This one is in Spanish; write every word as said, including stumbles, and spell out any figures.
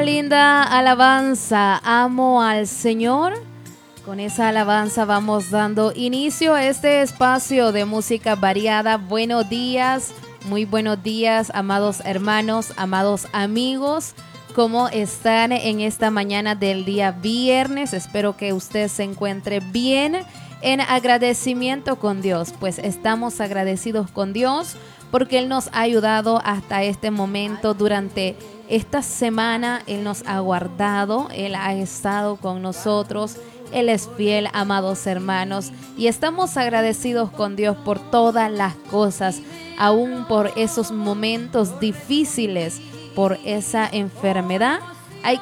linda alabanza, amo al Señor. Con esa alabanza vamos dando inicio a este espacio de música variada. Buenos días, muy buenos días, amados hermanos, amados amigos. ¿Cómo están en esta mañana del día viernes? Espero que usted se encuentre bien, en agradecimiento con Dios. Pues estamos agradecidos con Dios porque Él nos ha ayudado hasta este momento. Durante esta semana Él nos ha guardado, Él ha estado con nosotros. Él es fiel, amados hermanos, y estamos agradecidos con Dios por todas las cosas, aún por esos momentos difíciles, por esa enfermedad.